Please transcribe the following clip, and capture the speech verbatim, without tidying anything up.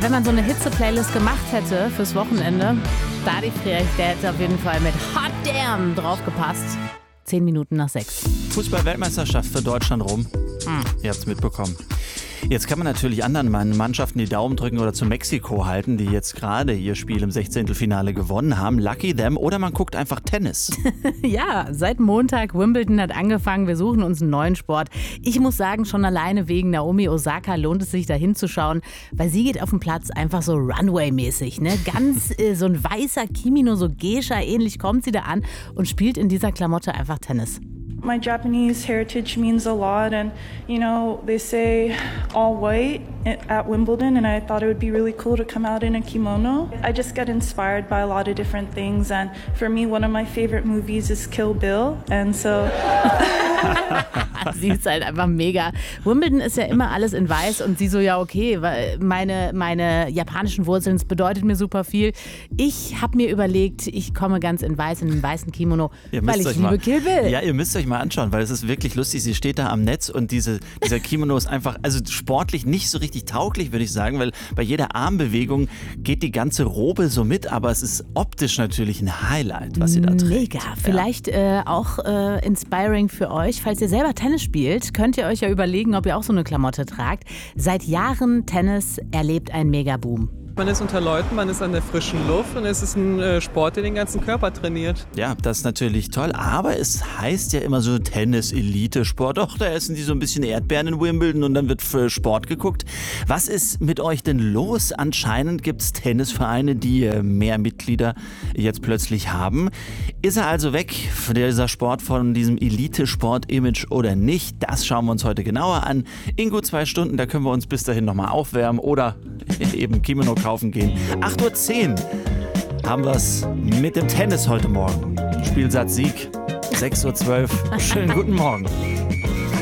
wenn man so eine Hitze-Playlist gemacht hätte fürs Wochenende, Dadi Friedrich, der hätte auf jeden Fall mit Hot Damn draufgepasst. Zehn Minuten nach sechs. Fußball-Weltmeisterschaft für Deutschland rum. Hm. Ihr habt's mitbekommen. Jetzt kann man natürlich anderen Mannschaften die Daumen drücken oder zu Mexiko halten, die jetzt gerade ihr Spiel im Sechzehntelfinale gewonnen haben. Lucky them. Oder man guckt einfach Tennis. Ja, seit Montag Wimbledon hat angefangen. Wir suchen uns einen neuen Sport. Ich muss sagen, schon alleine wegen Naomi Osaka lohnt es sich da hinzuschauen, weil sie geht auf den Platz einfach so Runway-mäßig. Ne? Ganz äh, so ein weißer Kimono, so Geisha-ähnlich kommt sie da an und spielt in dieser Klamotte einfach Tennis. My Japanese heritage means a lot, and you know, they say all white at Wimbledon, and I thought it would be really cool to come out in a kimono. I just get inspired by a lot of different things, and for me, one of my favorite movies is Kill Bill, and so... Sie ist halt einfach mega. Wimbledon ist ja immer alles in weiß und sie so, ja okay, weil meine, meine japanischen Wurzeln, das bedeutet mir super viel. Ich habe mir überlegt, ich komme ganz in weiß, in einem weißen Kimono, weil ich liebe mal, Kill Bill. Ja, ihr müsst euch mal anschauen, weil es ist wirklich lustig. Sie steht da am Netz und diese, dieser Kimono ist einfach, also sportlich nicht so richtig tauglich, würde ich sagen, weil bei jeder Armbewegung geht die ganze Robe so mit, aber es ist optisch natürlich ein Highlight, was sie da trägt. Mega. Vielleicht äh, auch äh, inspiring für euch. Falls ihr selber Tennis spielt, könnt ihr euch ja überlegen, ob ihr auch so eine Klamotte tragt. Seit Jahren Tennis erlebt einen Megaboom. Man ist unter Leuten, man ist an der frischen Luft und es ist ein äh, Sport, der den ganzen Körper trainiert. Ja, das ist natürlich toll, aber es heißt ja immer so Tennis-Elite-Sport. Doch, da essen die so ein bisschen Erdbeeren in Wimbledon und dann wird für Sport geguckt. Was ist mit euch denn los? Anscheinend gibt es Tennisvereine, die äh, mehr Mitglieder jetzt plötzlich haben. Ist er also weg, dieser Sport, von diesem Elite-Sport-Image oder nicht? Das schauen wir uns heute genauer an. In gut zwei Stunden, da können wir uns bis dahin nochmal aufwärmen oder eben Kimono kaufen gehen. acht Uhr zehn haben wir es mit dem Tennis heute Morgen. Spielsatz Sieg, sechs Uhr zwölf. Schönen guten Morgen.